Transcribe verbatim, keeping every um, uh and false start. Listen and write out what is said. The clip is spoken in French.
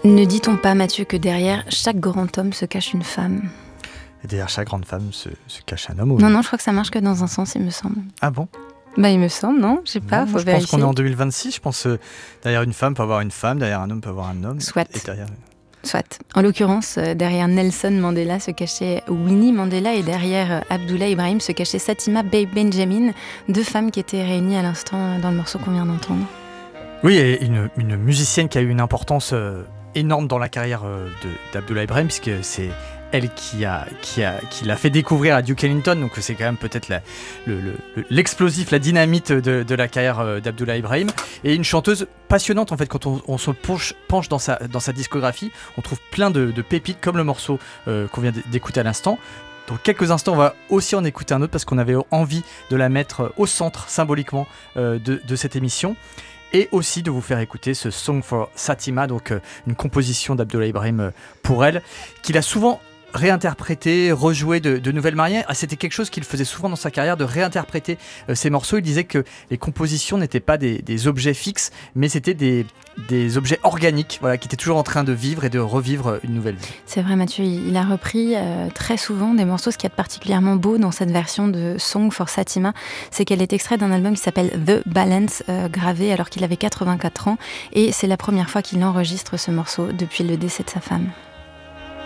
Ne dit-on pas, Mathieu, que derrière chaque grand homme se cache une femme ? Et derrière chaque grande femme se, se cache un homme ou... Non, non, je crois que ça marche que dans un sens, il me semble. Ah bon ? Bah, il me semble, non ? Je sais pas, non, faut moi, je vérifier. pense qu'on est en deux mille vingt-six. Je pense que derrière une femme peut avoir une femme, derrière un homme peut avoir un homme. Soit. Et derrière... Soit. En l'occurrence, euh, derrière Nelson Mandela se cachait Winnie Mandela et derrière euh, Abdoulaye Ibrahim se cachait Satima Bey Benjamin, deux femmes qui étaient réunies à l'instant euh, dans le morceau qu'on vient d'entendre. Oui, et une, une musicienne qui a eu une importance euh, énorme dans la carrière euh, de, d'Abdoulaye Ibrahim, puisque c'est elle qui, a, qui, a, qui l'a fait découvrir à Duke Ellington, donc c'est quand même peut-être la, le, le, l'explosif, la dynamite de, de la carrière euh, d'Abdoulaye Ibrahim, et une chanteuse passionnante en fait. Quand on, on se penche, penche dans, sa, dans sa discographie, on trouve plein de, de pépites comme le morceau euh, qu'on vient d'écouter à l'instant. Dans quelques instants, on va aussi en écouter un autre parce qu'on avait envie de la mettre au centre symboliquement euh, de, de cette émission. Et aussi de vous faire écouter ce Song for Satima, donc euh, une composition d'Abdoulaye Ibrahim euh, pour elle, qu'il a souvent réinterprété, rejoué de, de nouvelles manières. Ah, c'était quelque chose qu'il faisait souvent dans sa carrière, de réinterpréter euh, ses morceaux. Il disait que les compositions n'étaient pas des, des objets fixes, mais c'était des, des objets organiques, voilà, qui étaient toujours en train de vivre et de revivre une nouvelle vie. C'est vrai, Mathieu, il a repris euh, très souvent des morceaux. Ce qui est particulièrement beau dans cette version de Song for Satima, c'est qu'elle est extraite d'un album qui s'appelle The Balance, euh, gravé alors qu'il avait quatre-vingt-quatre ans, et c'est la première fois qu'il enregistre ce morceau depuis le décès de sa femme.